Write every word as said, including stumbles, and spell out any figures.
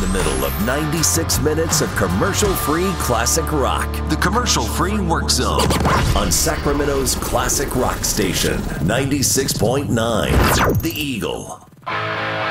the middle of ninety-six minutes of commercial-free classic rock. The Commercial-Free Work Zone on Sacramento's classic rock station, ninety-six point nine, The Eagle.